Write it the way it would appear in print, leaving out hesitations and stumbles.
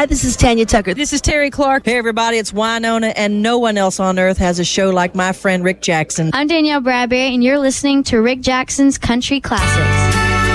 Hi, this is Tanya Tucker. This is Terry Clark. Hey, everybody, it's Winona, and no one else on earth has a show like my friend Rick Jackson. I'm Danielle Bradbury, and you're listening to Rick Jackson's Country Classics.